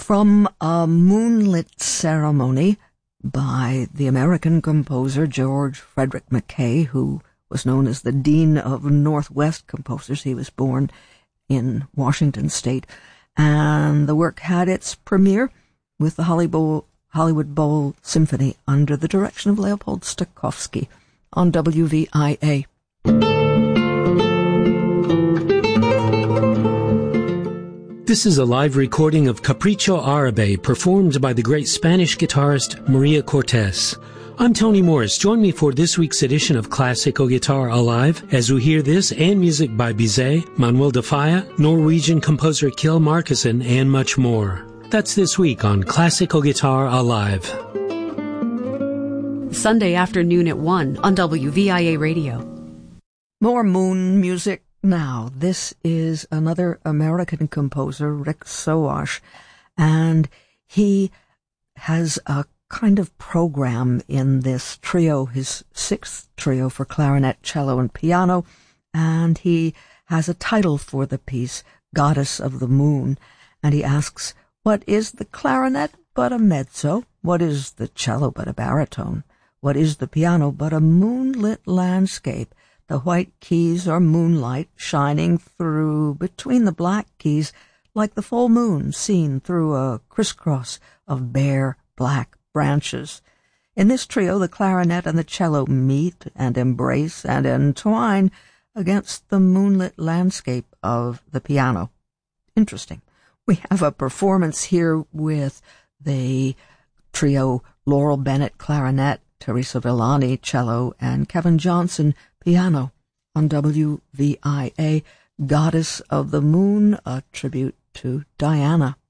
From a moonlit ceremony by the American composer George Frederick Mackay, who was known as the Dean of Northwest Composers. He was born in Washington State, and the work had its premiere with the Hollywood Bowl Symphony under the direction of Leopold Stokowski on WVIA. This is a live recording of Capricho Árabe, performed by the great Spanish guitarist Maria Cortés. I'm Tony Morris. Join me for this week's edition of Classical Guitar Alive as we hear this and music by Bizet, Manuel de Falla, Norwegian composer Kjell Markussen, and much more. That's this week on Classical Guitar Alive. Sunday afternoon at 1 on WVIA Radio. More moon music now. This is another American composer, Rick Sowash, and he has a kind of program in this trio, his sixth trio for clarinet, cello, and piano, and he has a title for the piece, Goddess of the Moon, and he asks, what is the clarinet but a mezzo? What is the cello but a baritone? What is the piano but a moonlit landscape? The white keys are moonlight shining through between the black keys like the full moon seen through a crisscross of bare black branches. In this trio, the clarinet and the cello meet and embrace and entwine against the moonlit landscape of the piano. Interesting. We have a performance here with the trio Laurel Bennett clarinet, Teresa Villani cello, and Kevin Johnson piano on WVIA, Goddess of the Moon, a tribute to Diana.